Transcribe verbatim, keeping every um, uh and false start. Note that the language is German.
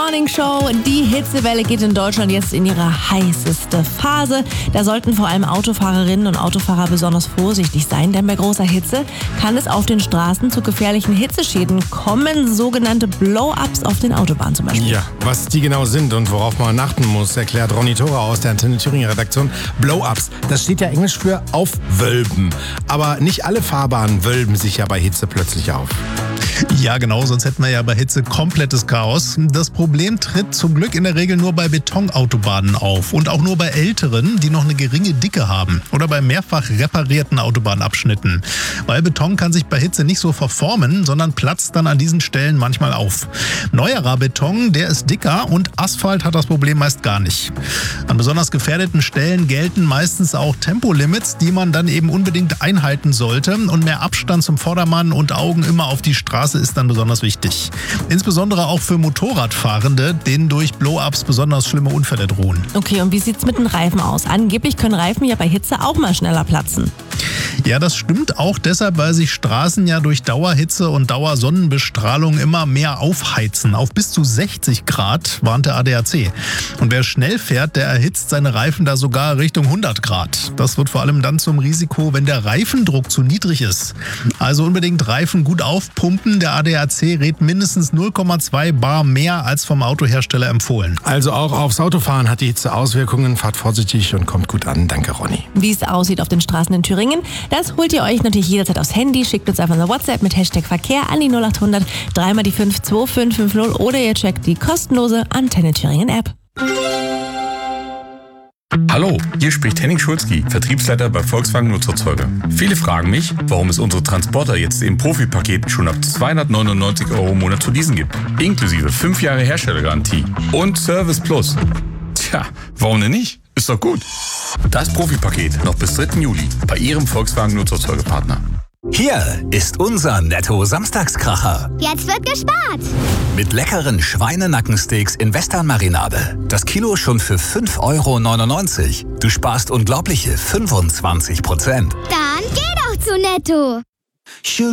Morning Show. Die Hitzewelle geht in Deutschland jetzt in ihre heißeste Phase. Da sollten vor allem Autofahrerinnen und Autofahrer besonders vorsichtig sein, denn bei großer Hitze kann es auf den Straßen zu gefährlichen Hitzeschäden kommen, sogenannte Blow-ups auf den Autobahnen zum Beispiel. Ja, was die genau sind und worauf man achten muss, erklärt Ronny Thora aus der Antenne Thüringer Redaktion. Blow-ups, das steht ja englisch für aufwölben. Aber nicht alle Fahrbahnen wölben sich ja bei Hitze plötzlich auf. Ja, genau, sonst hätten wir ja bei Hitze komplettes Chaos. Das Problem tritt zum Glück in der Regel nur bei Betonautobahnen auf und auch nur bei älteren, die noch eine geringe Dicke haben oder bei mehrfach reparierten Autobahnabschnitten. Weil Beton kann sich bei Hitze nicht so verformen, sondern platzt dann an diesen Stellen manchmal auf. Neuerer Beton, der ist dicker und Asphalt hat das Problem meist gar nicht. An besonders gefährdeten Stellen gelten meistens auch Tempolimits, die man dann eben unbedingt einhalten sollte, und mehr Abstand zum Vordermann und Augen immer auf die Straße ist dann besonders wichtig. Insbesondere auch für Motorradfahrende, denen durch Blow-ups besonders schlimme Unfälle drohen. Okay, und wie sieht's mit den Reifen aus? Angeblich können Reifen ja bei Hitze auch mal schneller platzen. Ja, das stimmt auch deshalb, weil sich Straßen ja durch Dauerhitze und Dauersonnenbestrahlung immer mehr aufheizen. Auf bis zu sechzig Grad warnt der A D A C. Und wer schnell fährt, der erhitzt seine Reifen da sogar Richtung hundert Grad. Das wird vor allem dann zum Risiko, wenn der Reifendruck zu niedrig ist. Also unbedingt Reifen gut aufpumpen. Der A D A C rät mindestens null Komma zwei Bar mehr als vom Autohersteller empfohlen. Also auch aufs Autofahren hat die Hitze Auswirkungen. Fahrt vorsichtig und kommt gut an. Danke, Ronny. Wie es aussieht auf den Straßen in Thüringen, das holt ihr euch natürlich jederzeit aufs Handy. Schickt uns einfach eine WhatsApp mit Hashtag Verkehr an die null acht hundert dreimal die fünf zwei fünf fünf null oder ihr checkt die kostenlose Antenne Thüringen App. Hallo, hier spricht Henning Schulzki, Vertriebsleiter bei Volkswagen Nutzerzeuge. Viele fragen mich, warum es unsere Transporter jetzt im Profipaket schon ab zweihundertneunundneunzig Euro im Monat zu leasen gibt. Inklusive fünf Jahre Herstellergarantie und Service Plus. Tja, warum denn nicht? Ist doch gut. Das Profipaket noch bis dritten Juli bei Ihrem Volkswagen Nutzerzeugepartner. Hier ist unser Netto-Samstagskracher. Jetzt wird gespart. Mit leckeren Schweinenackensteaks in Western-Marinade. Das Kilo schon für fünf Euro neunundneunzig. Du sparst unglaubliche fünfundzwanzig Prozent. Dann geh doch zu Netto.